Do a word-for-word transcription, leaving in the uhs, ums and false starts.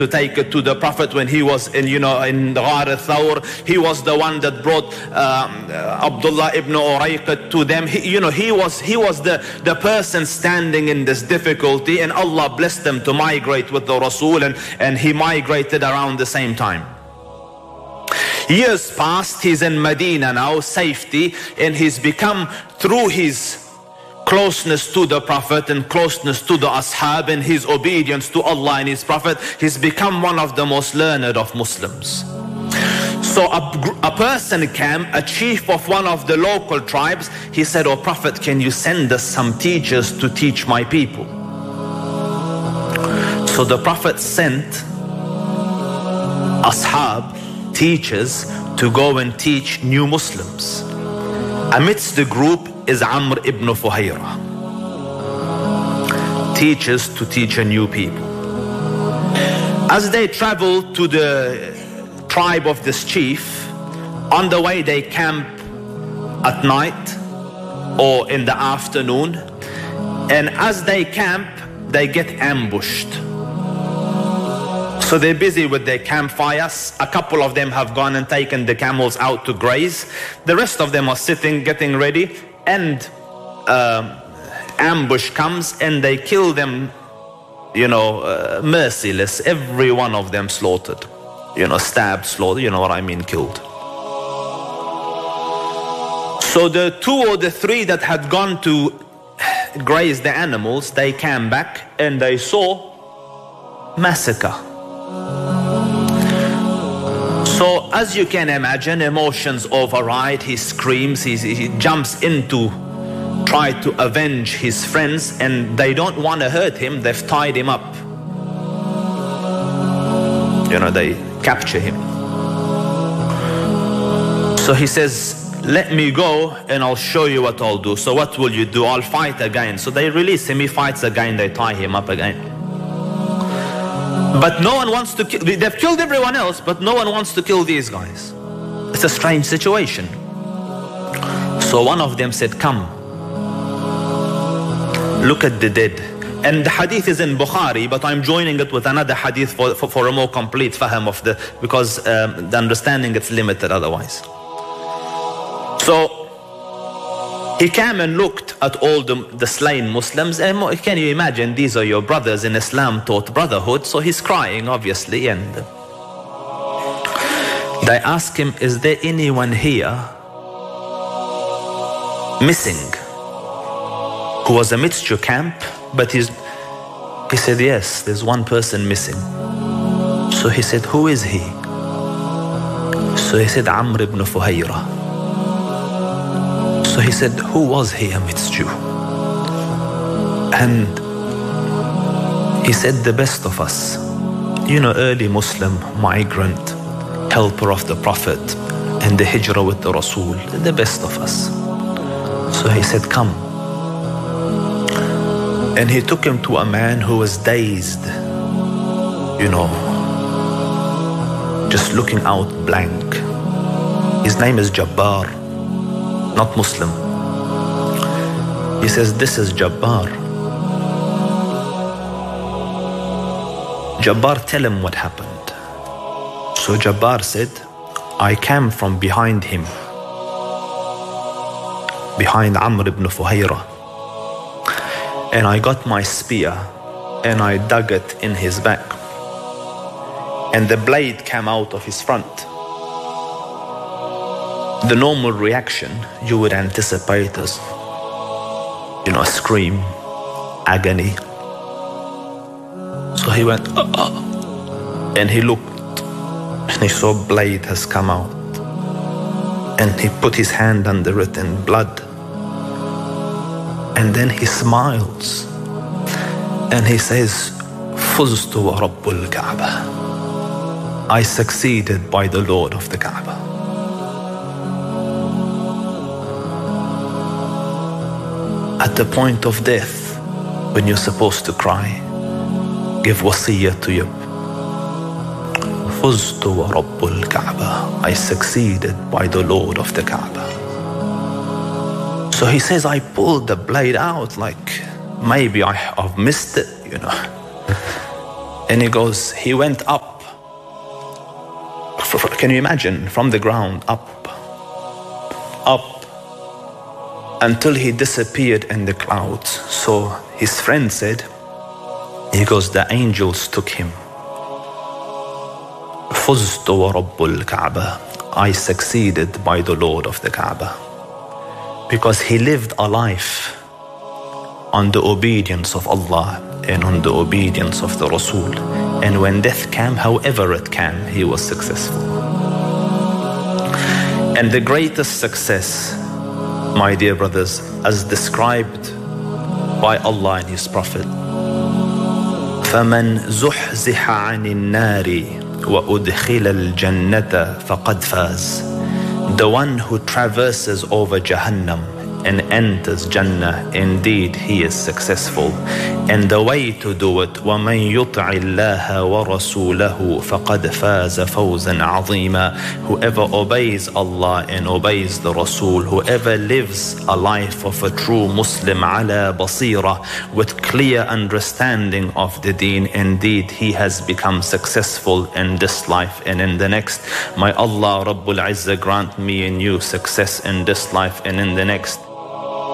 to take it to the Prophet when he was in, you know, in Ghar al-Thawr. He was the one that brought um, Abdullah ibn Urayqat to them. He, you know, he was he was the, the person standing in this difficulty, and Allah blessed them to migrate with the Rasul, and, and he migrated around the same time. Years passed, he's in Medina now, safety, and he's become, through his closeness to the Prophet and closeness to the Ashab and his obedience to Allah and his Prophet, he's become one of the most learned of Muslims. So a, a person came, a chief of one of the local tribes, he said, "Oh Prophet, can you send us some teachers to teach my people?" So the Prophet sent Ashab, teachers, to go and teach new Muslims. Amidst the group is Amr ibn Fuhayra, teachers to teach a new people. As they traveled to the tribe of this chief, on the way they camp at night or in the afternoon, and as they camp they get ambushed. So they're busy with their campfires. A couple of them have gone and taken the camels out to graze. The rest of them are sitting, getting ready, and uh, ambush comes and they kill them, you know, uh, merciless. Every one of them slaughtered, you know, stabbed, slaughtered, you know what I mean, killed. So the two or the three that had gone to graze the animals, they came back and they saw massacre. So as you can imagine, emotions override. He screams, he, he jumps into try to avenge his friends, and they don't want to hurt him. They've tied him up. You know, they capture him. So he says, "Let me go and I'll show you what I'll do." "So what will you do?" "I'll fight again." So they release him, he fights again, they tie him up again. But no one wants to kill, they've killed everyone else, but no one wants to kill these guys. It's a strange situation. So one of them said, "Come, look at the dead." And the hadith is in Bukhari, but I'm joining it with another hadith for, for, for a more complete fahm of the, because um, the understanding gets limited otherwise. So he came and looked at all the, the slain Muslims, and can you imagine, these are your brothers in Islam taught brotherhood, so he's crying obviously, and they ask him, "Is there anyone here missing who was amidst your camp?" But he's, he said, "Yes, there's one person missing." So he said, "Who is he?" So he said, "Amr ibn Fuhayra." So he said, "Who was he amidst you?" And he said, "The best of us. You know, early Muslim, migrant, helper of the Prophet, and the hijrah with the Rasul, the best of us." So he said, "Come." And he took him to a man who was dazed, you know, just looking out blank. His name is Jabbar, not Muslim. He says, "This is Jabbar." Jabbar, tell him what happened. So Jabbar said, "I came from behind him, behind Amr ibn Fuhayra, and I got my spear and I dug it in his back, and the blade came out of his front." The normal reaction you would anticipate is, you know, a scream, agony. So he went, "Uh, uh," and he looked and he saw blade has come out, and he put his hand under it in blood, and then he smiles and he says, "Fuztu wa Rabbul Kaaba." I succeeded by the Lord of the Kaaba. At the point of death, when you're supposed to cry, give wasiyah to you. Fuztu wa Rabbul Kaaba. I succeeded by the Lord of the Kaaba. So he says, I pulled the blade out like maybe I, I've missed it, you know. And he goes, he went up. Can you imagine? From the ground, up, up, until he disappeared in the clouds. So his friend said, he goes, the angels took him. فُزْتُ وَرَبُّ الْكَعْبَةِ, I succeeded by the Lord of the Kaaba. Because he lived a life on the obedience of Allah and on the obedience of the Rasul. And when death came, however it came, he was successful. And the greatest success, my dear brothers, as described by Allah and His Prophet, فَمَنْ زُحْزِحَ عَنِ النَّارِ وَأُدْخِلَ الْجَنَّةَ فَقَدْ فَازَ. The one who traverses over Jahannam and enters Jannah, indeed he is successful. And the way to do it, وَمَنْ يُطْعِ اللَّهَ وَرَسُولَهُ فَقَدْ فَازَ فَوْزًا عَظِيمًا. Whoever obeys Allah and obeys the Rasul, whoever lives a life of a true Muslim ala basira, with clear understanding of the deen, indeed he has become successful in this life and in the next. May Allah Rabbul Izzah grant me and you success in this life and in the next.